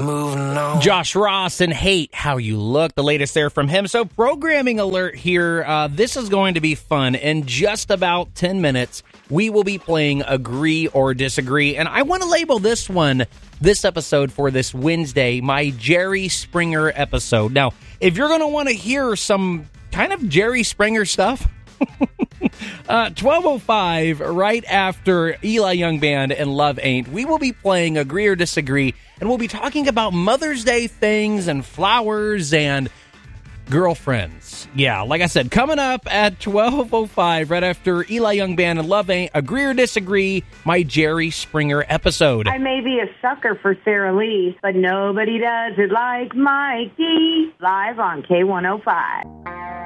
moving on. Josh Ross and Hate How You Look, the latest there from him. So programming alert here. This is going to be fun. In just about 10 minutes, we will be playing Agree or Disagree. And I want to label this episode for this Wednesday, my Jerry Springer episode. Now, if you're going to want to hear some kind of Jerry Springer stuff, 12:05, right after Eli Young Band and Love Ain't, we will be playing Agree or Disagree, and we'll be talking about Mother's Day things and flowers and girlfriends. Yeah, like I said, coming up at 12:05, right after Eli Young Band and Love Ain't, Agree or Disagree, my Jerry Springer episode. I may be a sucker for Sarah Lee, but nobody does it like Mikey. Live on K105.